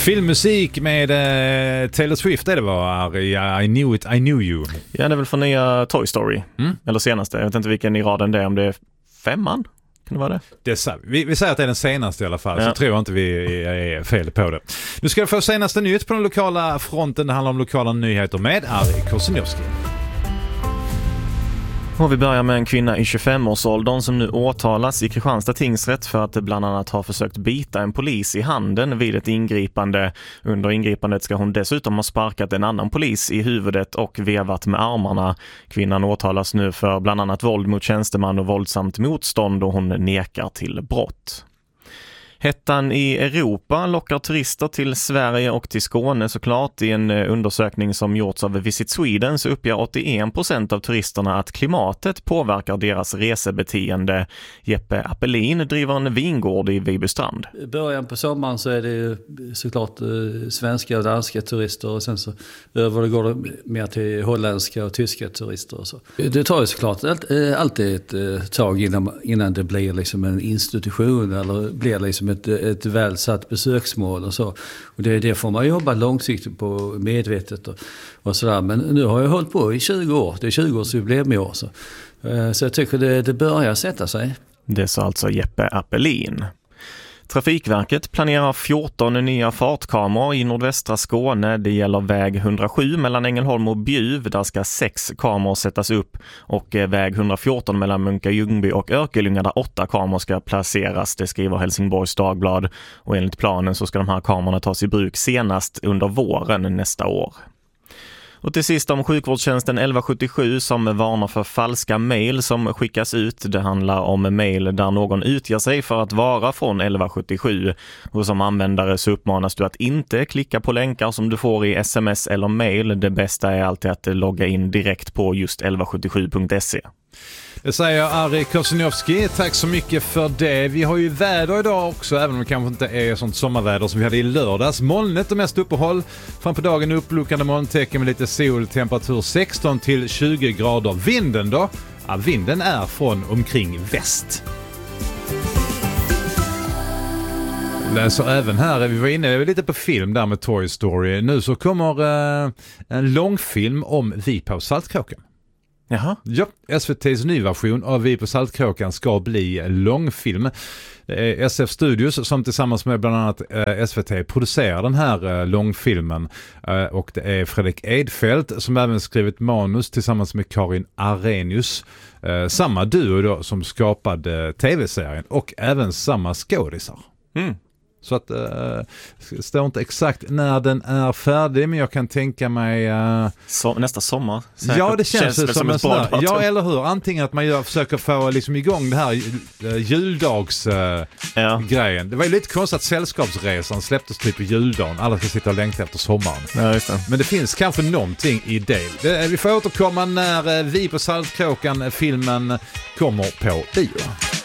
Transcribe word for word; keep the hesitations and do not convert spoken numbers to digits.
Filmmusik med eh, Taylor Swift är det var I, I knew it, I knew you. Ja, det är väl från nya Toy Story. Mm. Eller senaste. Jag vet inte vilken i raden det är, om det är femman. Kan det vara det? det är, vi, vi säger att det är den senaste i alla fall, ja. Så tror jag inte vi är fel på det. Nu ska jag få senaste nytt på den lokala fronten. Det handlar om lokala nyheter med Ari Korsenowski. Och vi börjar med en kvinna i tjugofem-årsåldern som nu åtalas i Kristianstad tingsrätt för att bland annat ha försökt bita en polis i handen vid ett ingripande. Under ingripandet ska hon dessutom ha sparkat en annan polis i huvudet och vevat med armarna. Kvinnan åtalas nu för bland annat våld mot tjänsteman och våldsamt motstånd, och hon nekar till brott. Hettan i Europa lockar turister till Sverige och till Skåne såklart. I en undersökning som gjorts av Visit Sweden så uppger åttioen procent av turisterna att klimatet påverkar deras resebeteende. Jeppe Appelin driver en vingård i Vibystrand. I början på sommaren så är det ju såklart eh, svenska och danska turister, och sen så övergår det mer till holländska och tyska turister och så. Det tar ju såklart allt, eh, alltid ett eh, tag innan, innan det blir liksom en institution eller blir liksom ett, ett välsatt besöksmål och så. Och det, det får man jobba långsiktigt på, medvetet och, och sådär. Men nu har jag hållit på i tjugo år. Det är tjugo års jubileum i år. Så, så jag tycker det, det börjar sätta sig. Det sa alltså Jeppe Appelin. Trafikverket planerar fjorton nya fartkameror i nordvästra Skåne. Det gäller väg hundrasju mellan Ängelholm och Bjuv. Där ska sex kameror sättas upp. Och väg hundrafjorton mellan Munka Ljungby och Örkelljunga där åtta kameror ska placeras. Det skriver Helsingborgs Dagblad. Och enligt planen så ska de här kamerorna tas i bruk senast under våren nästa år. Och till sist om sjukvårdstjänsten elva sjuttiosju som varnar för falska mejl som skickas ut. Det handlar om mejl där någon utger sig för att vara från elva sjuttiosju. Och som användare så uppmanas du att inte klicka på länkar som du får i sms eller mejl. Det bästa är alltid att logga in direkt på just elva sjuttiosju punkt se. Det säger Ari Korsenowski. Tack så mycket för det. Vi har ju väder idag också, även om det kanske inte är sånt sommarväder som vi hade i lördags. Molnet och mest uppehåll. Fram på dagen uppluckande molntecken med lite sol. Temperatur sexton till tjugo grader. Vinden då? Ja, vinden är från omkring väst. Så även här, vi var inne lite på film där med Toy Story. Nu så kommer uh, en långfilm om Vi på Saltkråkan. Jaha. Ja, S V T:s nyversion av Vi på Saltkråkan ska bli långfilm. Det är S F Studios som tillsammans med bland annat S V T producerar den här långfilmen. Och det är Fredrik Edfeldt som även skrivit manus tillsammans med Karin Arrhenius. Samma duo då som skapade tv-serien och även samma skådisar. Mm. Så att uh, det står inte exakt när den är färdig, men jag kan tänka mig uh... Så, nästa sommar. Säkert. Ja, det känns, känns som en sån där. Ja, eller hur? Antingen att man gör, försöker få liksom igång det här uh, juldags uh, ja. grejen. Det var ju lite konstigt att Sällskapsresan släpptes typ på juldagen. Alla ska sitta och längta efter sommaren. Ja, just det. Men det finns kanske någonting i det. det vi får återkomma när uh, Vi på Saltkråkan filmen kommer på bio.